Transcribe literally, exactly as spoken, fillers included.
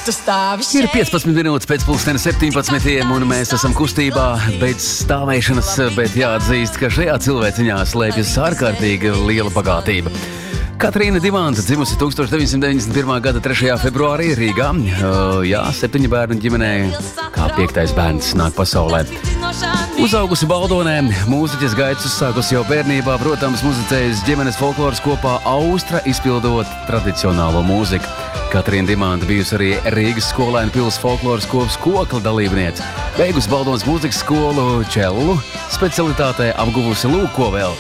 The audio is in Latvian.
Ir piecpadsmit minūtes pēc pulksteni septiņpadsmitiem, un mēs esam kustībā bez stāvēšanas, bet jāatzīst, ka šajā cilvēciņā slēpjas ārkārtīgi liela bagātība. Katrīna Dimanta dzimusi tūkstoš deviņsimt deviņdesmit pirmā gada trešajā februārī Rīgā. Uh, jā, septiņu bērnu ģimenē, kā piektais bērns nāk pasaulē. Uzaugusi Baldonē, mūziķis gaitas uzsākusi jau bērnībā, protams, muzicējusi ģimenes folkloras kopā Austra, izpildot tradicionālo mūziku. Katrīna Dimanta bijusi arī Rīgas skolēnu pils folkloras kopas kokla dalībniece. Beigusi Baldonas mūzikas skolu čellu, specialitātē apguvusi lūk ko vēl.